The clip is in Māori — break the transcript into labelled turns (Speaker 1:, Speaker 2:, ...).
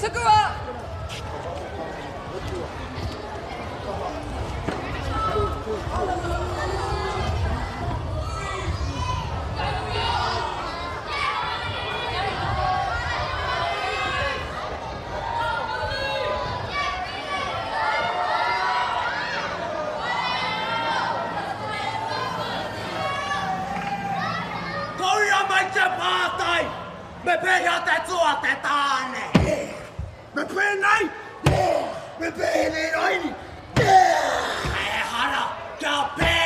Speaker 1: 策は
Speaker 2: me peiate suotetaan! Me pennai! Me peilin oini! Hara, kapee!